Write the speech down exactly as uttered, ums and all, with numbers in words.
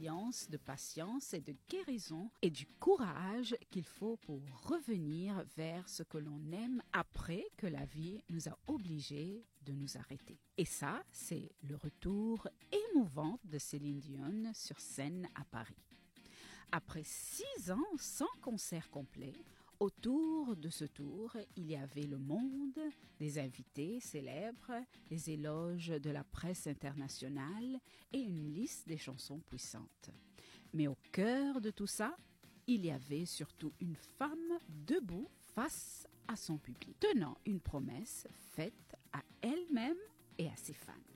résilience, de patience et de guérison et du courage qu'il faut pour revenir vers ce que l'on aime après que la vie nous a obligés de nous arrêter. Et ça, c'est le retour émouvant de Céline Dion sur scène à Paris. Après six ans sans concert complet, autour de ce tour, il y avait le monde, des invités célèbres, les éloges de la presse internationale et une liste des chansons puissantes. Mais au cœur de tout ça, il y avait surtout une femme debout face à son public, tenant une promesse faite à elle-même et à ses fans.